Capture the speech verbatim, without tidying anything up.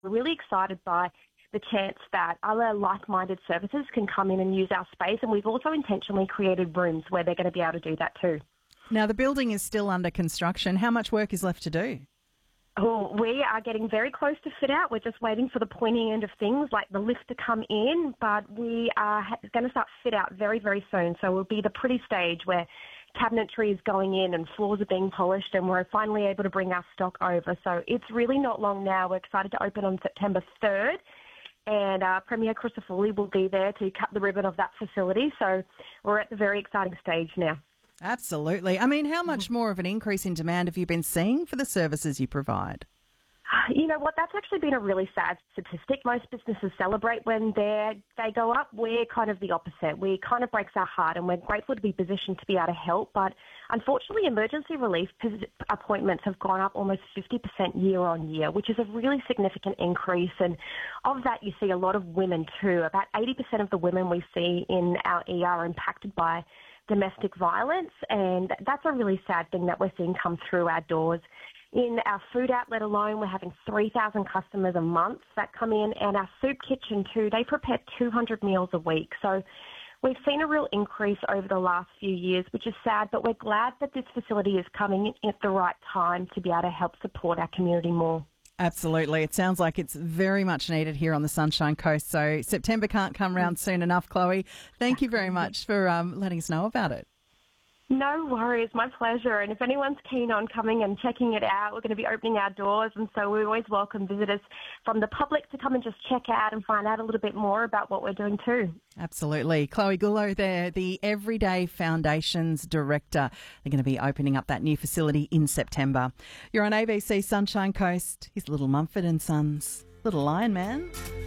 we're really excited by the chance that other like-minded services can come in and use our space, and we've also intentionally created rooms where they're going to be able to do that too. Now, the building is still under construction. How much work is left to do? Oh, we are getting very close to fit out. We're just waiting for the pointy end of things, like the lift to come in, but we are ha- going to start fit out very, very soon. So we'll be the pretty stage where cabinetry is going in and floors are being polished, and we're finally able to bring our stock over. So it's really not long now. We're excited to open on September third, and uh, Premier Crisafulli will be there to cut the ribbon of that facility. So we're at the very exciting stage now. Absolutely. I mean, how much more of an increase in demand have you been seeing for the services you provide? You know what, that's actually been a really sad statistic. Most businesses celebrate when they they go up. We're kind of the opposite. We kind of breaks our heart, and we're grateful to be positioned to be able to help. But unfortunately, emergency relief appointments have gone up almost fifty percent year on year, which is a really significant increase. And of that, you see a lot of women too. About eighty percent of the women we see in our E R are impacted by domestic violence, and that's a really sad thing that we're seeing come through our doors. In our food outlet alone, we're having three thousand customers a month that come in, and our soup kitchen too, they prepare two hundred meals a week. So we've seen a real increase over the last few years, which is sad, but we're glad that this facility is coming at the right time to be able to help support our community more. Absolutely. It sounds like it's very much needed here on the Sunshine Coast. So September can't come round soon enough, Chloe. Thank you very much for um, letting us know about it. No worries, my pleasure. And if anyone's keen on coming and checking it out, we're going to be opening our doors, and so we always welcome visitors from the public to come and just check out and find out a little bit more about what we're doing too. Absolutely. Chloe Gullo there, the Everyday Foundations Director. They're going to be opening up that new facility in September. You're on A B C Sunshine Coast. Here's Little Mumford and Sons, Little Lion Man.